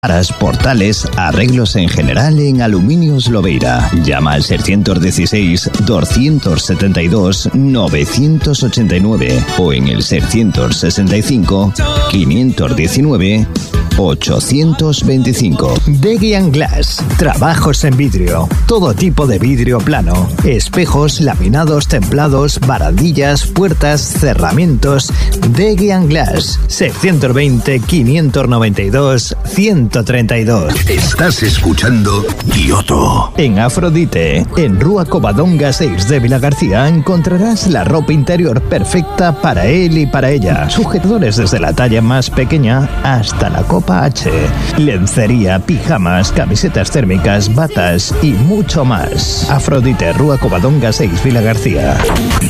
Aras, portales, arreglos en general en Aluminios Lobeira. Llama al 616-272-989 o en el 665-519-825. Degian Glass. Trabajos en vidrio. Todo tipo de vidrio plano. Espejos, laminados, templados, barandillas, puertas, cerramientos. Degian Glass. 620-592-132. Estás escuchando Kioto. En Afrodite, en Rúa Covadonga 6 de Vilagarcía, encontrarás la ropa interior perfecta para él y para ella. Sujetadores desde la talla más pequeña hasta la copa H. Lencería, pijamas, camisetas térmicas, batas y mucho más. Afrodite, Rúa Covadonga 6, Vilagarcía.